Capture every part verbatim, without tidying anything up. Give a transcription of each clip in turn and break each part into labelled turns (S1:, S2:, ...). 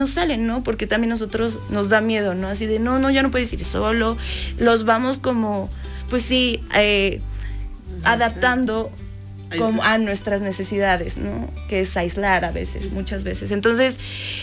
S1: no salen, ¿no? Porque también nosotros nos da miedo, ¿no? Así de, no, no, ya no puedes ir solo. Los vamos como, pues sí, eh, adaptando como a nuestras necesidades, ¿no? Que es aislar a veces, muchas veces. Entonces,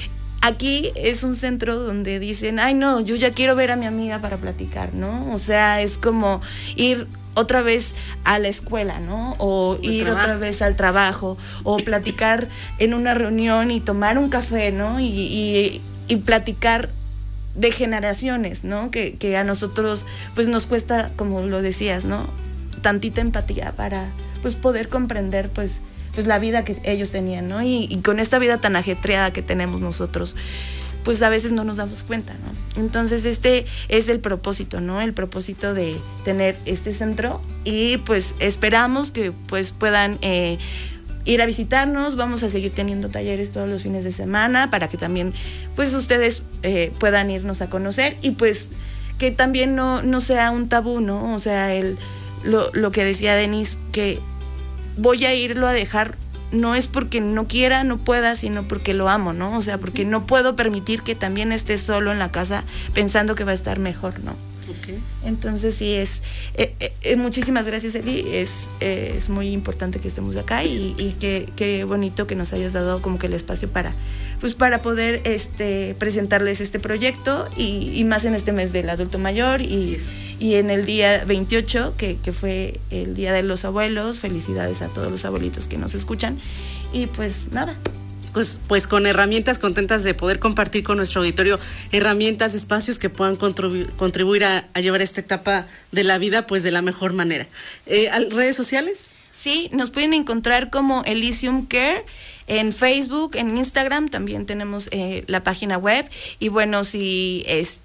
S1: aquí es un centro donde dicen, ay, no, yo ya quiero ver a mi amiga para platicar, ¿no? O sea, es como ir otra vez a la escuela, ¿no? O Sobre ir trabajo. otra vez al trabajo, o platicar en una reunión y tomar un café, ¿no? Y, y, y platicar de generaciones, ¿no? Que, que a nosotros, pues nos cuesta, como lo decías, ¿no? Tantita empatía para, pues, poder comprender, pues, pues la vida que ellos tenían, ¿no? Y, y con esta vida tan ajetreada que tenemos nosotros, pues a veces no nos damos cuenta, ¿no? Entonces este es el propósito, ¿no? El propósito de tener este centro y pues esperamos que pues puedan eh, ir a visitarnos. Vamos a seguir teniendo talleres todos los fines de semana para que también pues ustedes eh, puedan irnos a conocer y pues que también no, no sea un tabú, ¿no? O sea, el, lo, lo que decía Denise, que voy a irlo a dejar, no es porque no quiera, no pueda, sino porque lo amo, ¿no? O sea, porque no puedo permitir que también esté solo en la casa pensando que va a estar mejor, ¿no? Okay. Entonces sí es, eh, eh, muchísimas gracias, Eli, es, eh, es muy importante que estemos acá y, y que, que bonito que nos hayas dado como que el espacio para, pues para poder este, presentarles este proyecto y, y más en este mes del adulto mayor y, y en el día veintiocho, que, que fue el Día de los Abuelos. Felicidades a todos los abuelitos que nos escuchan y pues nada.
S2: Pues, pues con herramientas, contentas de poder compartir con nuestro auditorio herramientas, espacios que puedan contribuir, contribuir a, a llevar esta etapa de la vida pues de la mejor manera. Eh, ¿Redes sociales?
S1: Sí, nos pueden encontrar como Elysium Care en Facebook, en Instagram, también tenemos eh, la página web y bueno, si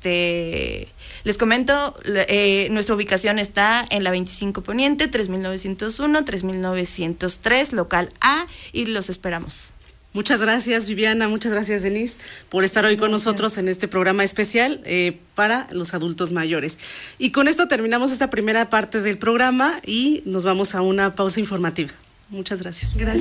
S1: este les comento, eh, nuestra ubicación está en la veinticinco Poniente, tres mil novecientos uno, tres mil novecientos tres, local A, y los esperamos.
S2: Muchas gracias, Viviana, muchas gracias, Denise, por estar hoy con gracias. nosotros en este programa especial eh, para los adultos mayores. Y con esto terminamos esta primera parte del programa y nos vamos a una pausa informativa. Muchas gracias.
S1: Gracias.